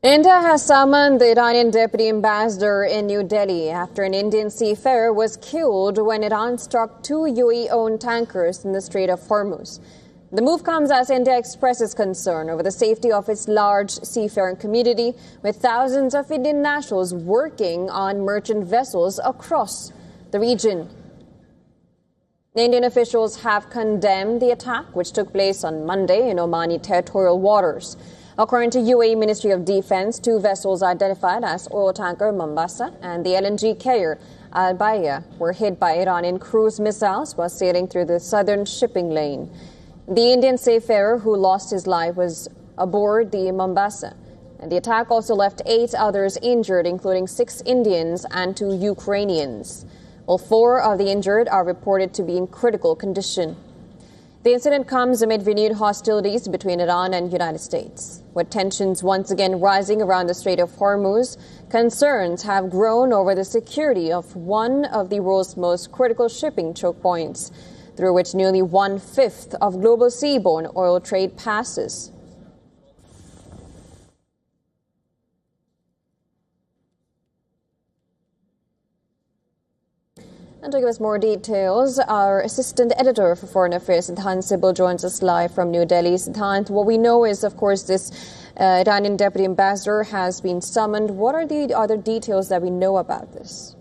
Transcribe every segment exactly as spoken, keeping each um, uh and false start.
India has summoned the Iranian deputy ambassador in New Delhi after an Indian seafarer was killed when Iran struck two U A E-owned tankers in the Strait of Hormuz. The move comes as India expresses concern over the safety of its large seafaring community, with thousands of Indian nationals working on merchant vessels across the region. Indian officials have condemned the attack, which took place on Monday in Omani territorial waters. According to U A E Ministry of Defense, two vessels identified as oil tanker Mombasa and the L N G carrier Al Baya were hit by Iranian cruise missiles while sailing through the southern shipping lane. The Indian seafarer who lost his life was aboard the Mombasa, and the attack also left eight others injured, including six Indians and two Ukrainians. All four of the injured are reported to be in critical condition. The incident comes amid renewed hostilities between Iran and the United States. With tensions once again rising around the Strait of Hormuz, concerns have grown over the security of one of the world's most critical shipping choke points, through which nearly one-fifth of global seaborne oil trade passes. And to give us more details, our assistant editor for Foreign Affairs, Siddhant Sibal, joins us live from New Delhi. Siddhant, what we know is, of course, this uh, Iranian deputy ambassador has been summoned. What are the other details that we know about this?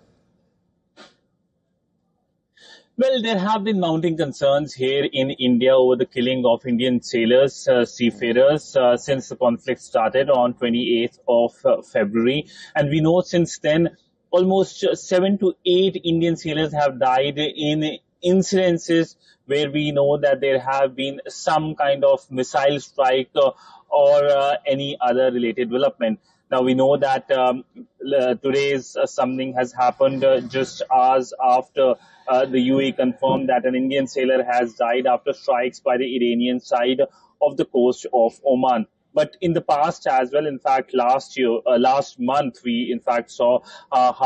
Well, there have been mounting concerns here in India over the killing of Indian sailors, uh, seafarers, uh, since the conflict started on twenty-eighth of uh, February. And we know since then, almost seven to eight Indian sailors have died in incidences where we know that there have been some kind of missile strike uh, or uh, any other related development. Now, we know that um, uh, today's uh, something has happened uh, just hours after uh, the U A E confirmed that an Indian sailor has died after strikes by the Iranian side of the coast of Oman. But in the past as well, in fact, last year, uh, last month, we in fact saw uh, how